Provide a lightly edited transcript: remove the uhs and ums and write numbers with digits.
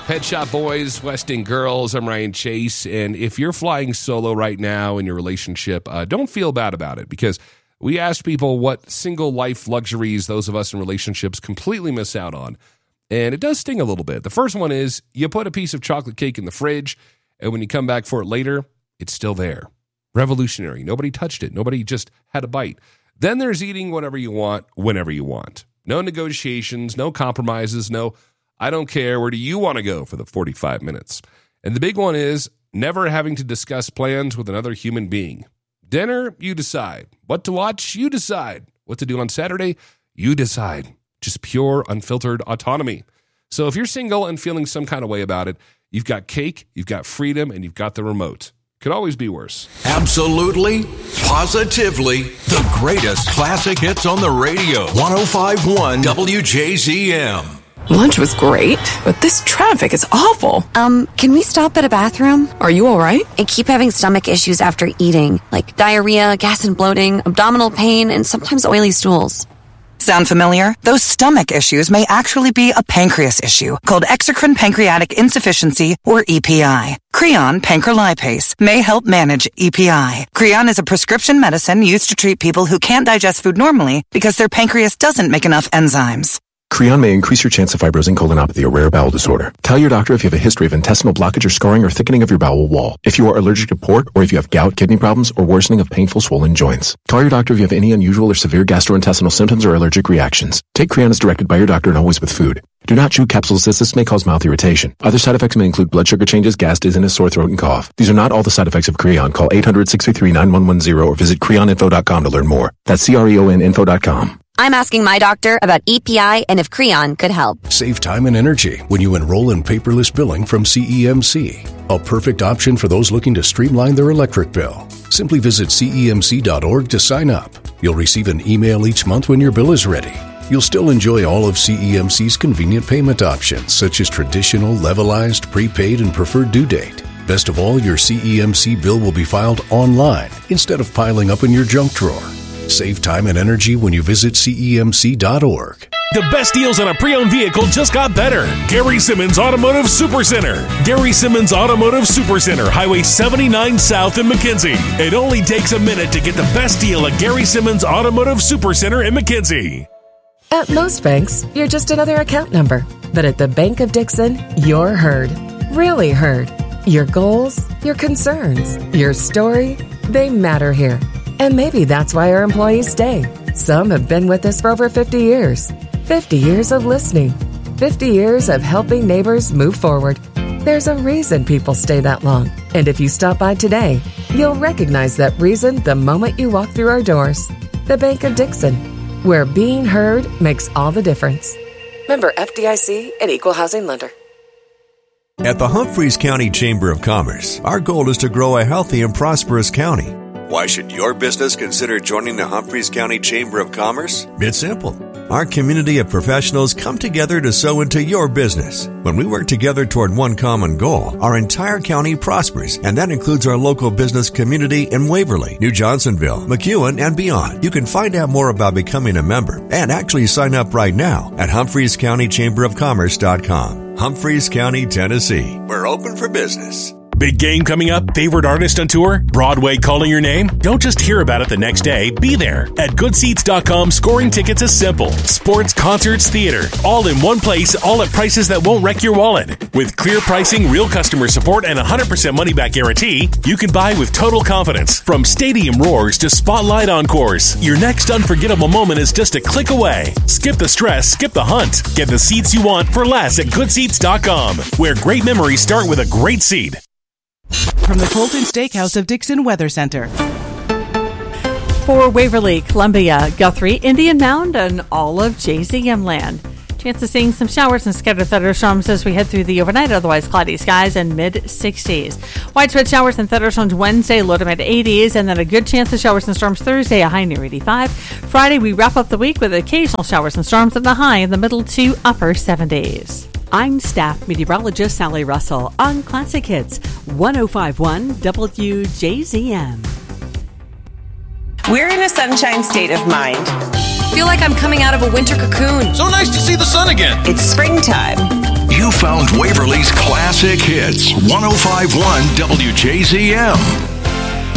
Pet Shop Boys, West End Girls, I'm Ryan Chase, and if you're flying solo right now in your relationship, don't feel bad about it, because we asked people what single life luxuries those of us in relationships completely miss out on, and it does sting a little bit. The first one is you put a piece of chocolate cake in the fridge, and when you come back for it later, it's still there. Revolutionary. Nobody touched it. Nobody just had a bite. Then there's eating whatever you want, whenever you want. No negotiations, no compromises, no I don't care, where do you want to go for the 45 minutes? And the big one is never having to discuss plans with another human being. Dinner, you decide. What to watch, you decide. What to do on Saturday, you decide. Just pure, unfiltered autonomy. So if you're single and feeling some kind of way about it, you've got cake, you've got freedom, and you've got the remote. Could always be worse. Absolutely, positively, the greatest classic hits on the radio. 105.1 WJZM. Lunch was great, but this traffic is awful. Can we stop at a bathroom? Are you all right? I keep having stomach issues after eating, like diarrhea, gas and bloating, abdominal pain, and sometimes oily stools. Sound familiar? Those stomach issues may actually be a pancreas issue called exocrine pancreatic insufficiency, or EPI. Creon pancrelipase may help manage EPI. Creon is a prescription medicine used to treat people who can't digest food normally because their pancreas doesn't make enough enzymes. Creon may increase your chance of fibrosing colonopathy, a rare bowel disorder. Tell your doctor if you have a history of intestinal blockage or scarring or thickening of your bowel wall, if you are allergic to pork, or if you have gout, kidney problems, or worsening of painful swollen joints. Call your doctor if you have any unusual or severe gastrointestinal symptoms or allergic reactions. Take Creon as directed by your doctor and always with food. Do not chew capsules as this may cause mouth irritation. Other side effects may include blood sugar changes, gas, dizziness, sore throat, and cough. These are not all the side effects of Creon. Call 800-633-9110 or visit creoninfo.com to learn more. That's CREONinfo.com. I'm asking my doctor about EPI and if Creon could help. Save time and energy when you enroll in paperless billing from CEMC. A perfect option for those looking to streamline their electric bill. Simply visit CEMC.org to sign up. You'll receive an email each month when your bill is ready. You'll still enjoy all of CEMC's convenient payment options, such as traditional, levelized, prepaid, and preferred due date. Best of all, your CEMC bill will be filed online instead of piling up in your junk drawer. Save time and energy when you visit CEMC.org. The best deals on a pre-owned vehicle just got better. Gary Simmons Automotive Supercenter. Gary Simmons Automotive Supercenter, Highway 79 South in McKenzie. It only takes a minute to get the best deal at Gary Simmons Automotive Supercenter in McKenzie. At most banks, you're just another account number. But at the Bank of Dixon, you're heard. Really heard. Your goals, your concerns, your story, they matter here. And maybe that's why our employees stay. Some have been with us for over 50 years. 50 years of listening. 50 years of helping neighbors move forward. There's a reason people stay that long. And if you stop by today, you'll recognize that reason the moment you walk through our doors. The Bank of Dixon, where being heard makes all the difference. Member FDIC and Equal Housing Lender. At the Humphreys County Chamber of Commerce, our goal is to grow a healthy and prosperous county. Why should your business consider joining the Humphreys County Chamber of Commerce? It's simple. Our community of professionals come together to sow into your business. When we work together toward one common goal, our entire county prospers, and that includes our local business community in Waverly, New Johnsonville, McEwen, and beyond. You can find out more about becoming a member and actually sign up right now at HumphreysCountyChamberOfCommerce.com. Humphreys County, Tennessee. We're open for business. Big game coming up? Favorite artist on tour? Broadway calling your name? Don't just hear about it the next day. Be there. At GoodSeats.com, scoring tickets is simple. Sports, concerts, theater. All in one place, all at prices that won't wreck your wallet. With clear pricing, real customer support, and 100% money-back guarantee, you can buy with total confidence. From stadium roars to spotlight encores, your next unforgettable moment is just a click away. Skip the stress, skip the hunt. Get the seats you want for less at GoodSeats.com, where great memories start with a great seat. From the Colton Steakhouse of Dixon Weather Center. For Waverly, Columbia, Guthrie, Indian Mound, and all of JZM land. Chance of seeing some showers and scattered thunderstorms as we head through the overnight, otherwise cloudy skies and mid-60s. Widespread showers and thunderstorms Wednesday, low to mid-80s, and then a good chance of showers and storms Thursday, a high near 85. Friday, we wrap up the week with occasional showers and storms and a high in the middle to upper 70s. I'm staff meteorologist Sally Russell on Classic Hits 105.1 WJZM. We're in a sunshine state of mind. Feel like I'm coming out of a winter cocoon. So nice to see the sun again. It's springtime. You found Waverly's classic hits. 105.1 WJZM.